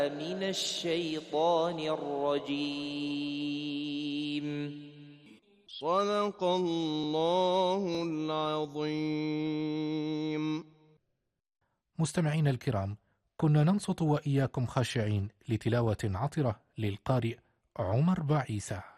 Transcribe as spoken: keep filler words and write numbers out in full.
من الشيطان الرجيم. صدق الله العظيم. مستمعين الكرام، كنا ننصت وإياكم خاشعين لتلاوة عطرة للقارئ عمر بعيسى.